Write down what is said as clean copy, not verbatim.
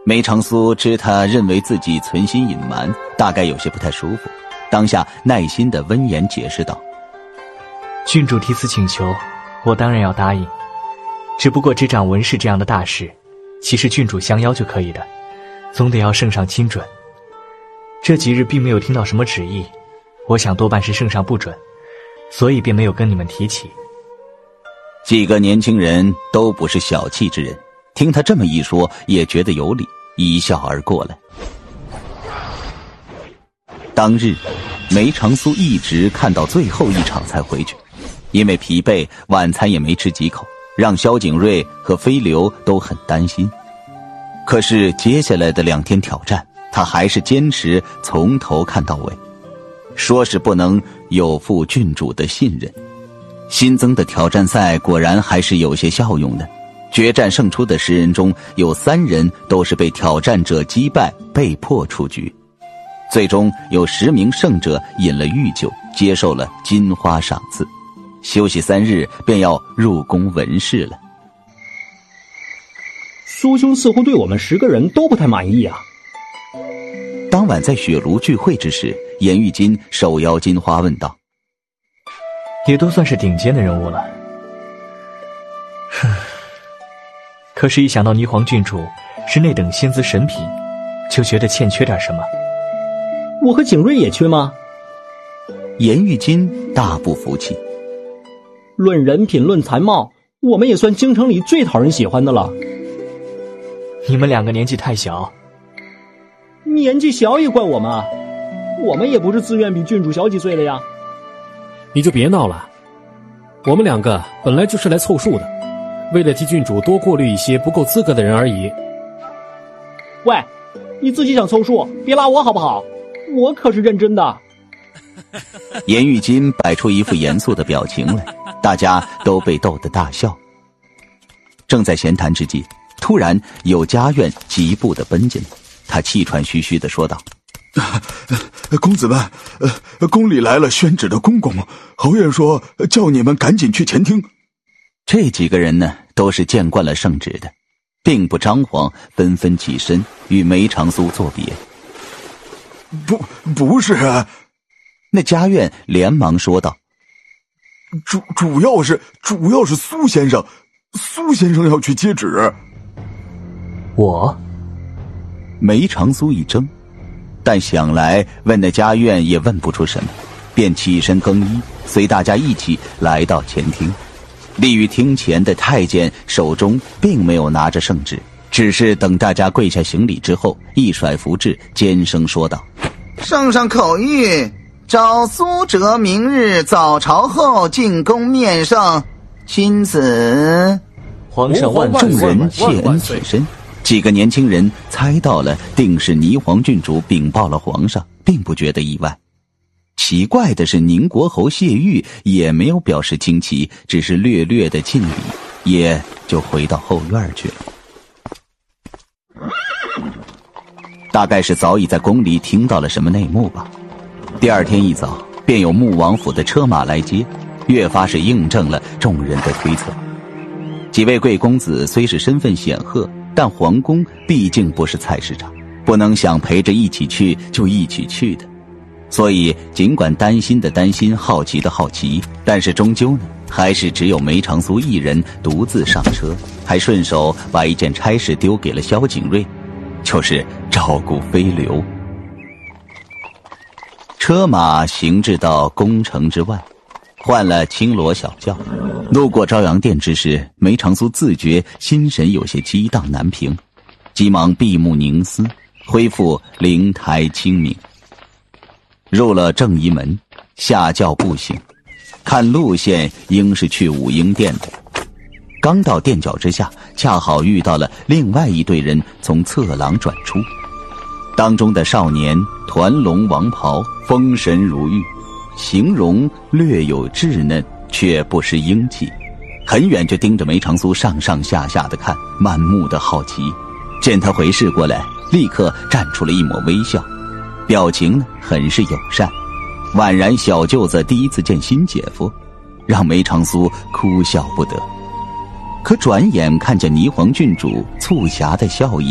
梅长苏知他认为自己存心隐瞒，大概有些不太舒服，当下耐心地温言解释道： 郡主提此请求，我当然要答应，只不过执掌文事这样的大事，其实郡主相邀就可以的，总得要圣上亲准。这几日并没有听到什么旨意，我想多半是圣上不准，所以便没有跟你们提起。 几个年轻人都不是小气之人，听他这么一说，也觉得有理，一笑而过来。当日，梅长苏一直看到最后一场才回去，因为疲惫，晚餐也没吃几口，让萧景睿和飞流都很担心。可是接下来的2天挑战，他还是坚持从头看到尾，说是不能有负郡主的信任。新增的挑战赛果然还是有些效用的，决战胜出的10人中有3人都是被挑战者击败，被迫出局。最终有10名胜者饮了御酒，接受了金花赏赐，休息3日便要入宫闻事了。 苏兄似乎对我们10个人都不太满意啊。 当晚在雪庐聚会之时，颜玉金手摇金花问道： 也都算是顶尖的人物了，可是一想到霓凰郡主是那等仙姿神品，就觉得欠缺点什么。 我和景睿也缺吗？ 颜玉金大不服气。 论人品论才貌，我们也算京城里最讨人喜欢的了。 你们2个年纪太小。 年纪小也怪我们啊，我们也不是自愿比郡主小几岁的呀。 你就别闹了，我们2个本来就是来凑数的，为了替郡主多过滤一些不够资格的人而已。 喂，你自己想凑数，别拉我好不好？我可是认真的。 颜玉金摆出一副严肃的表情来，大家都被逗得大笑。正在闲谈之际，突然有家院疾步地奔进来，他气喘吁吁地说道： 公子们，宫里来了宣旨的公公，侯爷说叫你们赶紧去前厅。 这几个人呢，都是见惯了圣旨的，并不张狂，纷纷起身与梅长苏作别。 不是啊， 那家院连忙说道： 主要是苏先生要去接旨。 我？ 梅长苏一怔，但想来问那家院也问不出什么，便起身更衣，随大家一起来到前厅。立于厅前的太监手中并没有拿着圣旨，只是等大家跪下行礼之后，一甩符制，尖声说道： 圣上口谕，召苏辙明日早朝后进宫面圣，钦此。 皇上万岁！众人谢恩起身。几个年轻人猜到了，定是霓凰郡主禀报了皇上，并不觉得意外。奇怪的是，宁国侯谢玉也没有表示惊奇，只是略略的敬礼，也就回到后院去了。大概是早已在宫里听到了什么内幕吧。第2天一早，便有穆王府的车马来接，越发是印证了众人的推测。几位贵公子虽是身份显赫，但皇宫毕竟不是菜市场，不能想陪着一起去就一起去的。所以尽管担心的担心，好奇的好奇，但是终究呢，还是只有梅长苏一人独自上车，还顺手把一件差事丢给了萧景睿，就是照顾飞流。车马行至到宫城之外，换了青罗小轿，路过朝阳殿之时，梅长苏自觉心神有些激荡难平，急忙闭目凝思，恢复灵台清明。入了正仪门，下轿步行，看路线应是去武英殿的。刚到殿脚之下，恰好遇到了另外一队人从侧廊转出，当中的少年团龙王袍，风神如玉，形容略有稚嫩，却不失英气，很远就盯着梅长苏上上下下的看，满目的好奇。见他回视过来，立刻绽出了一抹微笑，表情呢很是友善，宛然小舅子第一次见新姐夫，让梅长苏哭笑不得。可转眼看见霓凰郡主促狭的笑意，